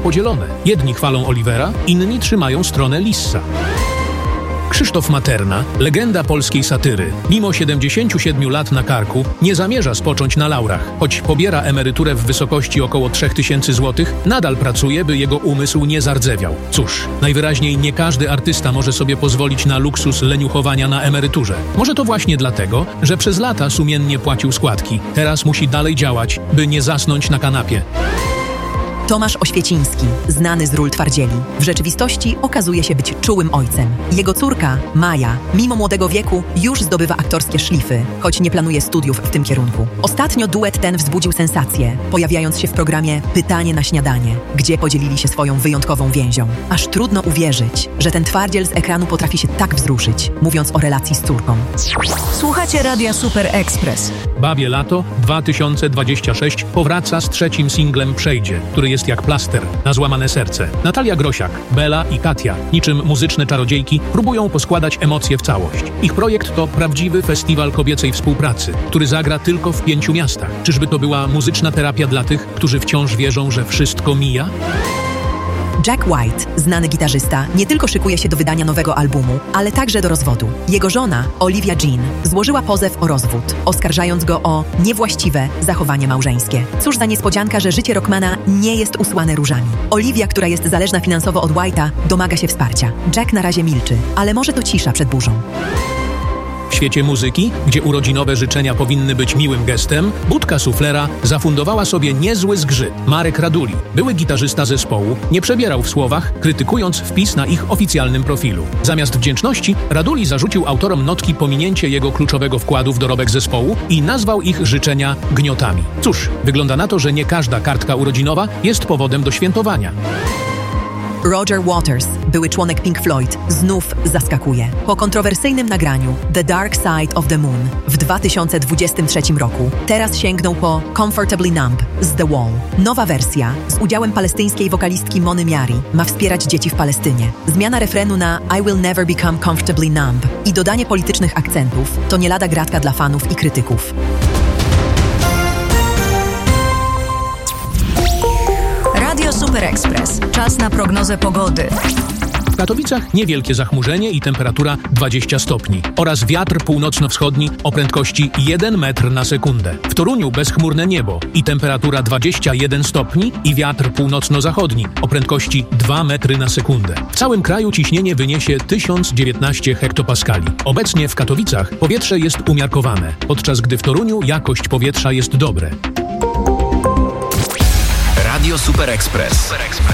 podzielone. Jedni chwalą Olivera, inni trzymają stronę Lissa. Krzysztof Materna, legenda polskiej satyry, mimo 77 lat na karku, nie zamierza spocząć na laurach. Choć pobiera emeryturę w wysokości około 3000 zł, nadal pracuje, by jego umysł nie zardzewiał. Cóż, najwyraźniej nie każdy artysta może sobie pozwolić na luksus leniuchowania na emeryturze. Może to właśnie dlatego, że przez lata sumiennie płacił składki. Teraz musi dalej działać, by nie zasnąć na kanapie. Tomasz Oświeciński, znany z ról twardzieli, w rzeczywistości okazuje się być czułym ojcem. Jego córka, Maja, mimo młodego wieku już zdobywa aktorskie szlify, choć nie planuje studiów w tym kierunku. Ostatnio duet ten wzbudził sensację, pojawiając się w programie Pytanie na śniadanie, gdzie podzielili się swoją wyjątkową więzią. Aż trudno uwierzyć, że ten twardziel z ekranu potrafi się tak wzruszyć, mówiąc o relacji z córką. Słuchacie Radia Super Express. Babie Lato 2026 powraca z trzecim singlem Przejdzie, który jest jak plaster na złamane serce. Natalia Grosiak, Bela i Katia, niczym muzyczne czarodziejki, próbują poskładać emocje w całość. Ich projekt to prawdziwy festiwal kobiecej współpracy, który zagra tylko w 5 miastach. Czyżby to była muzyczna terapia dla tych, którzy wciąż wierzą, że wszystko mija? Jack White, znany gitarzysta, nie tylko szykuje się do wydania nowego albumu, ale także do rozwodu. Jego żona, Olivia Jean, złożyła pozew o rozwód, oskarżając go o niewłaściwe zachowanie małżeńskie. Cóż za niespodzianka, że życie rockmana nie jest usłane różami. Olivia, która jest zależna finansowo od White'a, domaga się wsparcia. Jack na razie milczy, ale może to cisza przed burzą. W świecie muzyki, gdzie urodzinowe życzenia powinny być miłym gestem, budka suflera zafundowała sobie niezły zgrzyt. Marek Raduli, były gitarzysta zespołu, nie przebierał w słowach, krytykując wpis na ich oficjalnym profilu. Zamiast wdzięczności, Raduli zarzucił autorom notki pominięcie jego kluczowego wkładu w dorobek zespołu i nazwał ich życzenia gniotami. Cóż, wygląda na to, że nie każda kartka urodzinowa jest powodem do świętowania. Roger Waters, były członek Pink Floyd, znów zaskakuje. Po kontrowersyjnym nagraniu The Dark Side of the Moon w 2023 roku teraz sięgnął po Comfortably Numb z The Wall. Nowa wersja z udziałem palestyńskiej wokalistki Mony Miari ma wspierać dzieci w Palestynie. Zmiana refrenu na I will never become comfortably numb i dodanie politycznych akcentów to nie lada gratka dla fanów i krytyków. Radio Super Express. Czas na prognozę pogody. W Katowicach niewielkie zachmurzenie i temperatura 20 stopni oraz wiatr północno-wschodni o prędkości 1 metr na sekundę. W Toruniu bezchmurne niebo i temperatura 21 stopni i wiatr północno-zachodni o prędkości 2 metry na sekundę. W całym kraju ciśnienie wyniesie 1019 hektopaskali. Obecnie w Katowicach powietrze jest umiarkowane, podczas gdy w Toruniu jakość powietrza jest dobre. Radio Super Express.